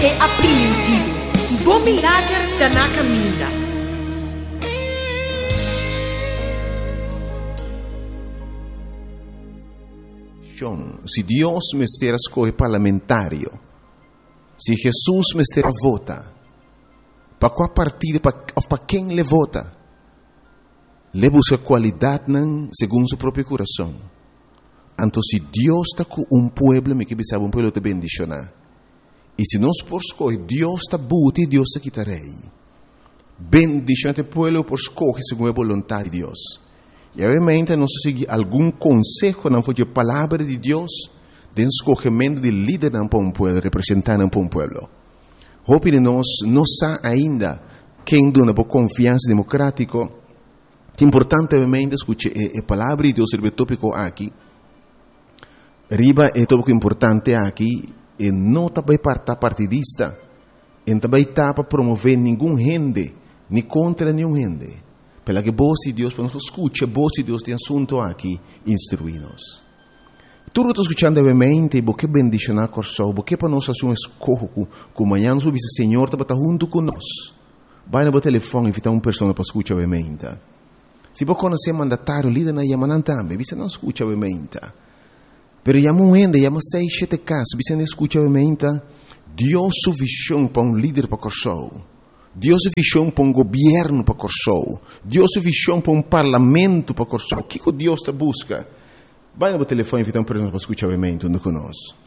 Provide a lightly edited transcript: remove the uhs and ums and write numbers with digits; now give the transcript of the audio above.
e aprimentivo. Bom milagre da na caminha. Se Deus me estiver escolhe parlamentário, se Jesus me estiver vota, para qual partido, para quem le vota, le busca qualidade segundo seu próprio coração. Então, se Deus está com pueblo, me que sabe pueblo te bendicionar. E se nós por escolher, Deus está buti, Deus está quitarei. Bendicionate pueblo por escolher segundo a vontade de Deus. E obviamente nós seguimos algum conselho não foi a palavra de Deus, de escolhimento de líder para um pueblo, representante para um pueblo. Hope nós não sabe ainda quem dona por confiança democrática. É importante obviamente escutar a palavra de Deus sobre o tópico aqui. Riba é tópico importante aqui e não também para partidista, e também para promover nenhum gente, nem contra nenhum gente. Pela que voz de Deus, para nós escutar, a voz de Deus tem assunto aqui, instruir-nos. Tu estás escutando obviamente, porque bendicionar a corção, porque para nós fazer um escolho, como amanhã nós vamos dizer, Senhor, está junto conosco. Vai no telefone e invitar uma pessoa para escutar obviamente. Se você conhecer mandatário, líder na Yamanan também, você não escuta obviamente. Pero llama um ende, llama 6, 7 casos, você não escuta obviamente. Deus sua visão para um líder para corção. Deus sua visão para um governo para corção. Deus sua visão para um parlamento para corção. O que Deus te busca? Vai no telefone e invitar uma pessoa para escutar obviamente conosco.